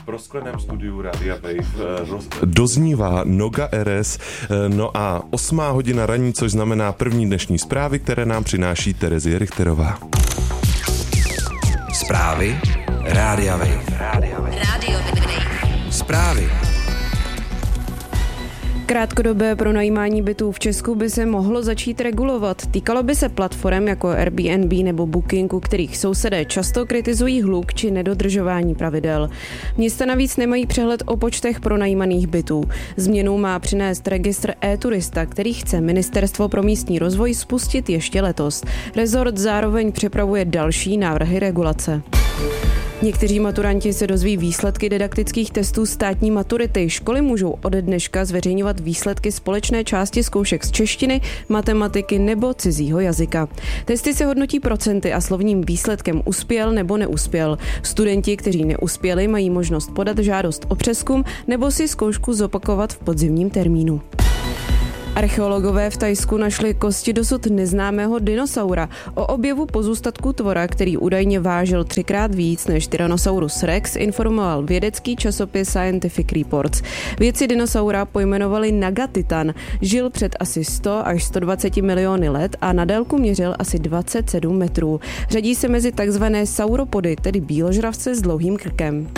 proskleném studiu Rádia Wave doznívá Noga RS, no a 8 hodina ranní, což znamená první dnešní zprávy, které nám přináší Terezie Richterová. Zprávy Rádia Wave. Rádio Wave. Zprávy. Krátkodobé pronajímání bytů v Česku by se mohlo začít regulovat. Týkalo by se platform jako Airbnb nebo Booking, u kterých sousedé často kritizují hluk či nedodržování pravidel. Města navíc nemají přehled o počtech pronajímaných bytů. Změnu má přinést registr e-turista, který chce Ministerstvo pro místní rozvoj spustit ještě letos. Rezort zároveň připravuje další návrhy regulace. Někteří maturanti se dozví výsledky didaktických testů státní maturity. Školy můžou ode dneška zveřejňovat výsledky společné části zkoušek z češtiny, matematiky nebo cizího jazyka. Testy se hodnotí procenty a slovním výsledkem uspěl nebo neuspěl. Studenti, kteří neuspěli, mají možnost podat žádost o přezkum nebo si zkoušku zopakovat v podzimním termínu. Archeologové v Thajsku našli kosti dosud neznámého dinosaura. O objevu pozůstatku tvora, který údajně vážil 3x víc než Tyrannosaurus rex, informoval vědecký časopis Scientific Reports. Vědci dinosaura pojmenovali Nagatitan. Žil před asi 100 až 120 miliony let a na délku měřil asi 27 metrů. Řadí se mezi takzvané sauropody, tedy bíložravce s dlouhým krkem.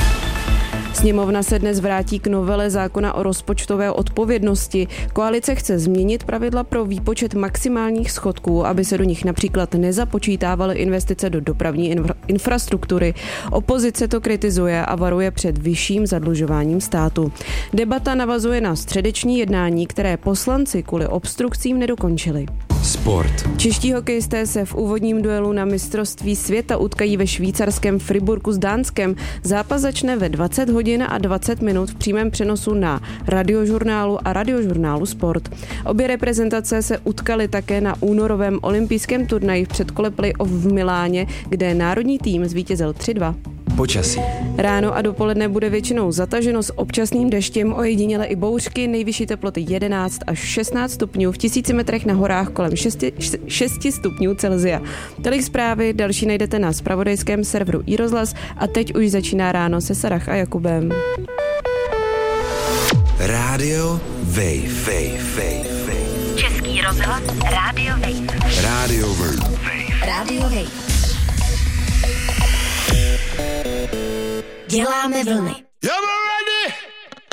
Sněmovna se dnes vrátí k novele zákona o rozpočtové odpovědnosti. Koalice chce změnit pravidla pro výpočet maximálních schodků, aby se do nich například nezapočítávaly investice do dopravní infrastruktury. Opozice to kritizuje a varuje před vyšším zadlužováním státu. Debata navazuje na středeční jednání, které poslanci kvůli obstrukcím nedokončili. Sport. Čeští hokejisté se v úvodním duelu na mistrovství světa utkají ve švýcarském Friburku s Dánskem. Zápas začne ve 20 hodin a 20 minut v přímém přenosu na Radiožurnálu a Radiožurnálu Sport. Obě reprezentace se utkaly také na únorovém olympijském turnaji v předkole play-off v Miláně, kde národní tým zvítězil 3-2. Počasí. Ráno a dopoledne bude většinou zataženo s občasným deštěm, ojediněle i bouřky, nejvyšší teploty 11 až 16 stupňů, v 1000 metrech na horách kolem 6 stupňů Celsia. Tolik zprávy, další najdete na zpravodajském serveru iRozhlas a teď už začíná ráno se Sarah a Jakubem. Rádio Wave. Český rozhlas Rádio Wave. Rádio Wave. Rádio Wave. Děláme vlny.